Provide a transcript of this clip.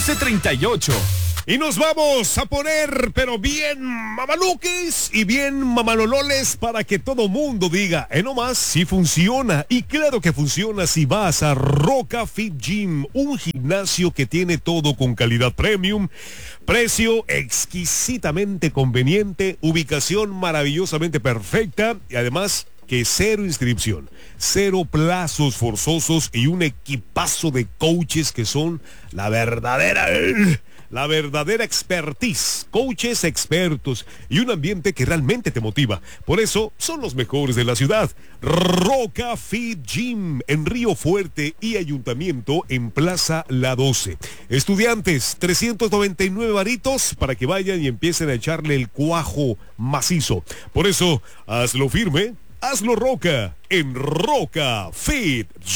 38. Y nos vamos a poner, pero bien mamaluques y bien mamalololes para que todo mundo diga, no más, si funciona. Y claro que funciona si vas a Roca Fit Gym, un gimnasio que tiene todo con calidad premium, precio exquisitamente conveniente, ubicación maravillosamente perfecta y además que cero inscripción, cero plazos forzosos y un equipazo de coaches que son la verdadera expertise, coaches expertos y un ambiente que realmente te motiva. Por eso son los mejores de la ciudad. Roca Fit Gym en Río Fuerte y Ayuntamiento en Plaza La 12. Estudiantes, 399 varitos para que vayan y empiecen a echarle el cuajo macizo. Por eso, hazlo firme, hazlo Roca en Roca Fit